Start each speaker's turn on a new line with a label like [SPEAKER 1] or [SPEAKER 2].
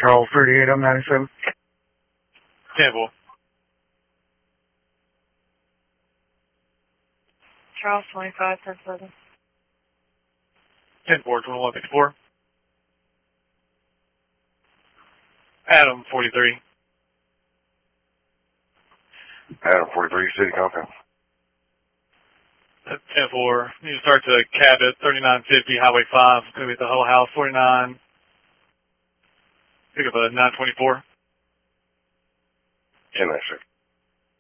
[SPEAKER 1] Charles 38, I'm 97.
[SPEAKER 2] 10-4.
[SPEAKER 3] Charles 25, 10-7.
[SPEAKER 2] 10-4, 2154. Adam 43.
[SPEAKER 4] Adam 43, City Compton.
[SPEAKER 2] 10-4. You start to Cabot, 3950, Highway 5. It's going to be at the Hull House, 49. Pick up a 924.
[SPEAKER 4] 10-6.